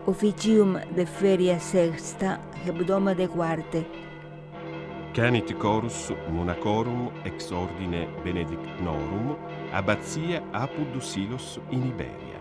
officium de feria sexta, hebdoma de quarte. Canit chorus monacorum ex ordine benedictinorum, abbatia Apud Silos in Iberia.